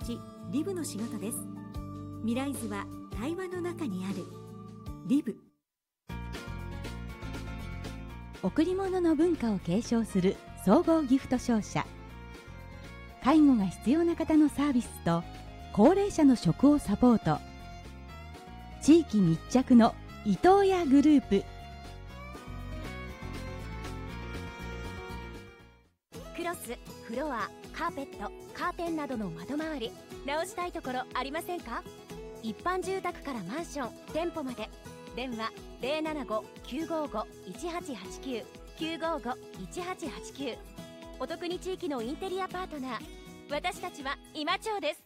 ちリブの仕事です。未来図は対話の中にある。リブ。 贈り物の文化を継承する総合ギフト商社。介護が必要な方のサービスと高齢者の食をサポート。地域密着の伊東屋グループ。 クロス、フロア、カーペット、カーテンなどの窓周り、直したいところありませんか？一般住宅からマンション、店舗まで。電話 075-955-1889 955-1889。お得に地域のインテリアパートナー、私たちは今町です。